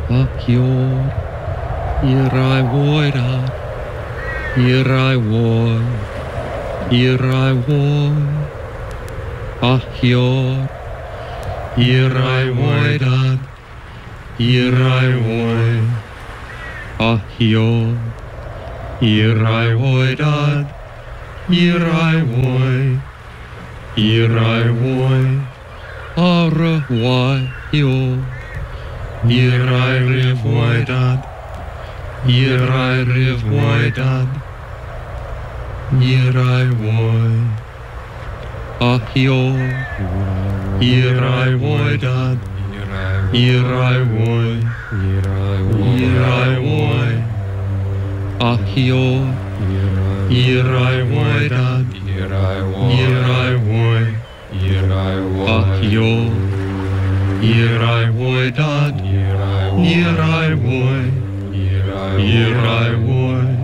Achior, Irai Voida, Irai Voi, Irai Voi, Achior, Irai Voida, Irai Voi, Achior, Irai Voida, Irai Voi, Irai Voi, Ara Vai, Irai Revoidad, Irai Revoidad, Irai Voi, Achior, Irai Voidad, Irai Voi, Irai Voi, Achior, Irai Voidad, Irai Voi, Achior, Irai Voidad, Irai Voi, Irai Voi.